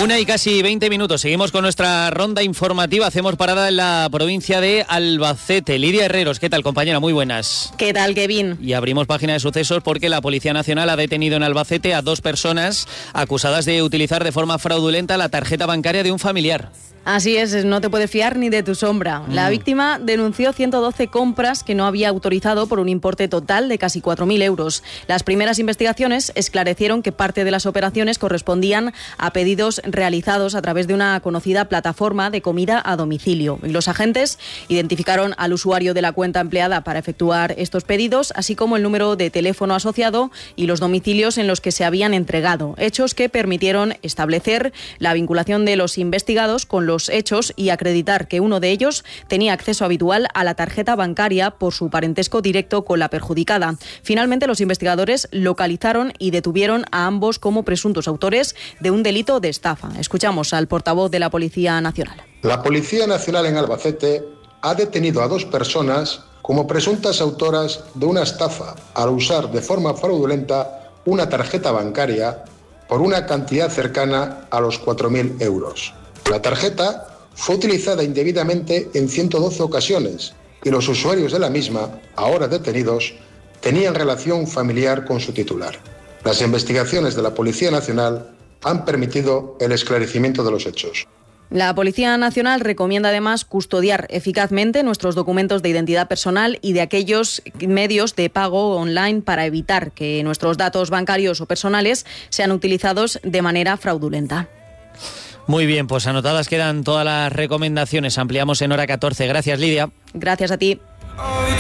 1:20 PM. Seguimos con nuestra ronda informativa. Hacemos parada en la provincia de Albacete. Lidia Herreros, ¿qué tal, compañera? Muy buenas. ¿Qué tal, Kevin? Y abrimos página de sucesos porque la Policía Nacional ha detenido en Albacete a 2 personas acusadas de utilizar de forma fraudulenta la tarjeta bancaria de un familiar. Así es, no te puedes fiar ni de tu sombra. La víctima denunció 112 compras que no había autorizado por un importe total de casi 4.000 euros. Las primeras investigaciones esclarecieron que parte de las operaciones correspondían a pedidos realizados a través de una conocida plataforma de comida a domicilio. Y los agentes identificaron al usuario de la cuenta empleada para efectuar estos pedidos, así como el número de teléfono asociado y los domicilios en los que se habían entregado. Hechos que permitieron establecer la vinculación de los investigados con los hechos y acreditar que uno de ellos tenía acceso habitual a la tarjeta bancaria por su parentesco directo con la perjudicada. Finalmente, los investigadores localizaron y detuvieron a ambos como presuntos autores de un delito de estafa. Escuchamos al portavoz de la Policía Nacional. La Policía Nacional en Albacete ha detenido a 2 personas como presuntas autoras de una estafa al usar de forma fraudulenta una tarjeta bancaria por una cantidad cercana a los 4.000 euros. La tarjeta fue utilizada indebidamente en 112 ocasiones y los usuarios de la misma, ahora detenidos, tenían relación familiar con su titular. Las investigaciones de la Policía Nacional han permitido el esclarecimiento de los hechos. La Policía Nacional recomienda además custodiar eficazmente nuestros documentos de identidad personal y de aquellos medios de pago online para evitar que nuestros datos bancarios o personales sean utilizados de manera fraudulenta. Muy bien, pues anotadas quedan todas las recomendaciones. Ampliamos en hora 14. Gracias, Lidia. Gracias a ti.